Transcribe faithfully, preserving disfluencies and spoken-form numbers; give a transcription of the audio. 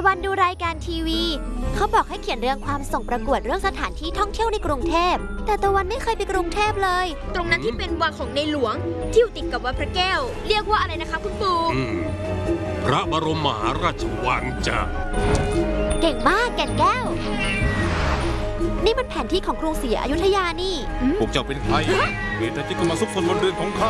ะวันดูรายการทีวีเขาบอกให้เขียนเรื่องความส่งประกวดเรื่องสถานที่ท่องเที่ยวในกรุงเทพแต่ตะวันไม่เคยไปกรุงเทพเลยตรงนั้นที่เป็นวังของในหลวงที่อยู่ติดกับวัดพระแก้วเรียกว่าอะไรนะคะคุณปู่พระบรมมหาราชวังจ้ะเก่งมากแก่นแก้วนี่มันแผนที่ของกรุงศรีอยุธยานี่พวกเจ้าเป็นใครเหตุใดที่เข้ามาซุกซนบนเรือนของข้า